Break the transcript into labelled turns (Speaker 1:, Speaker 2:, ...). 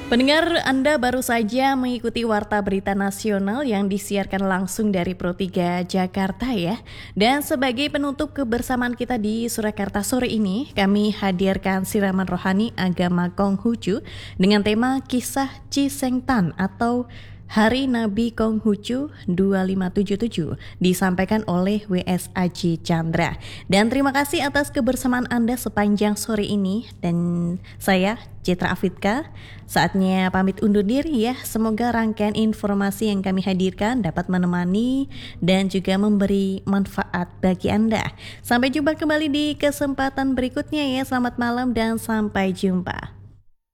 Speaker 1: Pendengar, Anda baru saja mengikuti Warta Berita Nasional yang disiarkan langsung dari Pro 3 Jakarta ya. Dan sebagai penutup kebersamaan kita di Surakarta sore ini, kami hadirkan siraman rohani agama Konghucu dengan tema Kisah Cisengtan atau Hari Nabi Konghucu 2577 disampaikan oleh WS Aji Chandra. Dan terima kasih atas kebersamaan Anda sepanjang sore ini. Dan saya Citra Afitka, saatnya pamit undur diri ya. Semoga rangkaian informasi yang kami hadirkan dapat menemani dan juga memberi manfaat bagi Anda. Sampai jumpa kembali di kesempatan berikutnya ya. Selamat malam dan sampai jumpa.